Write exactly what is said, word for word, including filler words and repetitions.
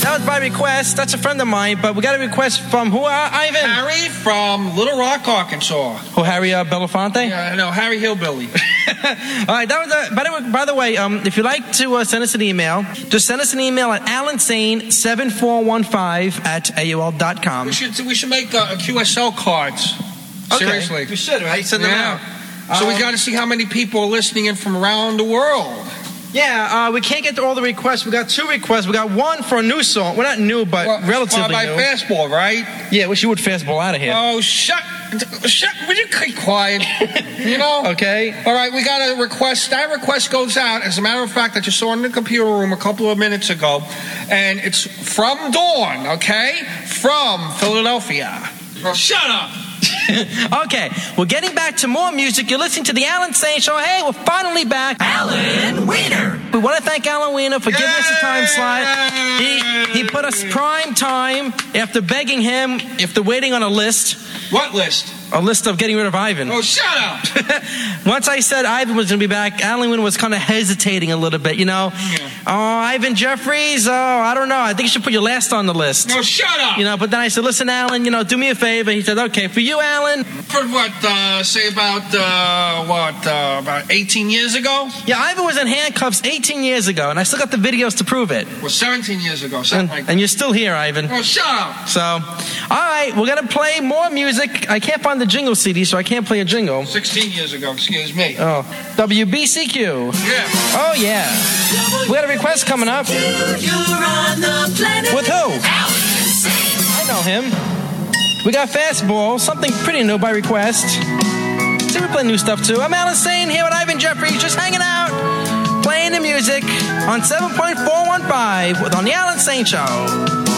that was by request. That's a friend of mine, but we got a request from who, uh, Ivan? Harry from Little Rock, Arkansas. Who, Harry uh, Belafonte? Yeah, no, Harry Hillbilly. All right, that was a, by, the, by the way, um, if you'd like to uh, send us an email, just send us an email at alan sane seven four one five at A O L dot com. We should, we should make uh, Q S L cards. Okay. Seriously. We should, right? Send them yeah. out. So um, we got to see how many people are listening in from around the world. Yeah, uh, we can't get to all the requests. We got two requests. We got one for a new song. Well, not new, but well, relatively by new. By Fastball, right? Yeah, wish you would fastball out of here. Oh, shut, shut, would you keep quiet? You know? Okay. All right, we got a request. That request goes out, as a matter of fact, I just saw it in the computer room a couple of minutes ago, and it's from Dawn, okay? From Philadelphia. Oh, shut up. Okay, we're getting back to more music. You're listening to the Alan Sane Show. Hey, we're finally back. Alan Wiener. We want to thank Alan Wiener for giving Yay! us a time slot. He he put us prime time after begging him, after waiting on a list. What list? A list of getting rid of Ivan. Oh, shut up! Once I said Ivan was going to be back, Alan Wiener was kind of hesitating a little bit, you know. Yeah. Oh, Ivan Jeffries, oh, I don't know. I think you should put your last on the list. No, shut up! You know, but then I said, listen, Alan, you know, do me a favor. He said, okay, for you, Alan. For what, uh, say about, uh, what, uh, about eighteen years ago? Yeah, Ivan was in handcuffs eighteen years ago, and I still got the videos to prove it. Well, seventeen years ago, something And, like that. and you're still here, Ivan. Oh, shut up! So, all right, we're going to play more music. I can't find the jingle C D, so I can't play a jingle. sixteen years ago, excuse me. Oh, W B C Q. Yeah. Oh, yeah. We got a request coming up. With who? I know him. We got Fastball, something pretty new by request. See, we play new stuff, too. I'm Alan Sane here with Ivan Jeffries, just hanging out, playing the music on seven point four one five on the Alan Sane Show.